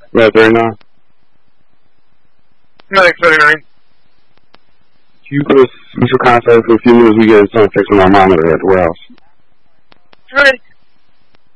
Red 39. Medic 39. Can you put us in contact for a few minutes? We get something fixed on our monitor at the warehouse. Ready.